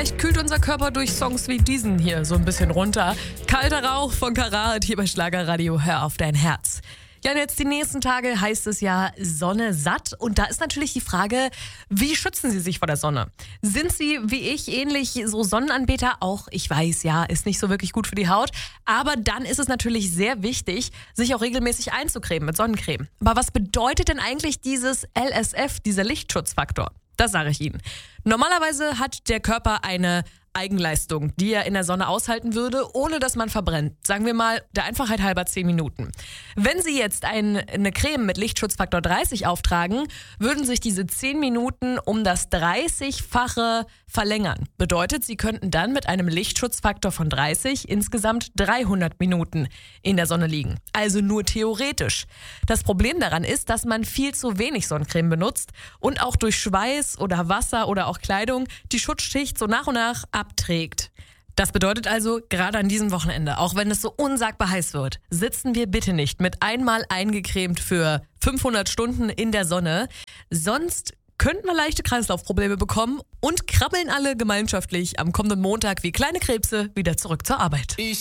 Vielleicht kühlt unser Körper durch Songs wie diesen hier so ein bisschen runter. Kalter Rauch von Karat hier bei Schlagerradio. Hör auf dein Herz. Ja, und jetzt die nächsten Tage heißt es ja Sonne satt. Und da ist natürlich die Frage, wie schützen Sie sich vor der Sonne? Sind Sie, wie ich, ähnlich so Sonnenanbeter? Auch, ich weiß, ja, ist nicht so wirklich gut für die Haut. Aber dann ist es natürlich sehr wichtig, sich auch regelmäßig einzucremen mit Sonnencreme. Aber was bedeutet denn eigentlich dieses LSF, dieser Lichtschutzfaktor? Das sage ich Ihnen. Normalerweise hat der Körper eine Eigenleistung, die er in der Sonne aushalten würde, ohne dass man verbrennt. Sagen wir mal, der Einfachheit halber 10 Minuten. Wenn Sie jetzt eine Creme mit Lichtschutzfaktor 30 auftragen, würden sich diese 10 Minuten um das 30-fache verlängern. Bedeutet, Sie könnten dann mit einem Lichtschutzfaktor von 30 insgesamt 300 Minuten in der Sonne liegen. Also nur theoretisch. Das Problem daran ist, dass man viel zu wenig Sonnencreme benutzt und auch durch Schweiß oder Wasser oder auch Kleidung die Schutzschicht so nach und nach abträgt. Das bedeutet also, gerade an diesem Wochenende, auch wenn es so unsagbar heiß wird, sitzen wir bitte nicht mit einmal eingecremt für 500 Stunden in der Sonne. Sonst könnten wir leichte Kreislaufprobleme bekommen und krabbeln alle gemeinschaftlich am kommenden Montag wie kleine Krebse wieder zurück zur Arbeit.